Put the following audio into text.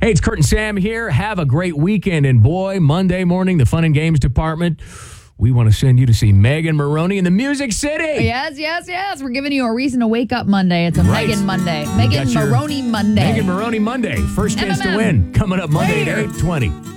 Hey, it's Kurt and Sam here. Have a great weekend. And boy, Monday morning, the Fun and Games Department, we want to send you to see Megan Moroney in the Music City. Yes. We're giving you a reason to wake up Monday. It's a Megan Monday. Megan Moroney Monday. Megan Moroney Monday. First chance to win. Coming up Monday at 8:20.